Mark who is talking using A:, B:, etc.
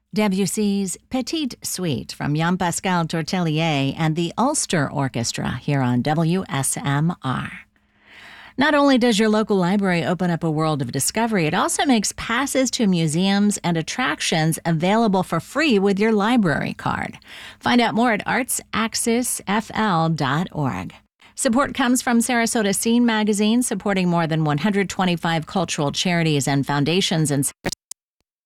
A: Debussy's Petite Suite from Jean-Pascal Tortelier and the Ulster Orchestra here on WSMR. Not only does your local library open up a world of discovery, it also makes passes to museums and attractions available for free with your library card. Find out more at artsaccessfl.org. Support comes from Sarasota Scene Magazine, supporting more than 125 cultural charities and foundations in Sarasota.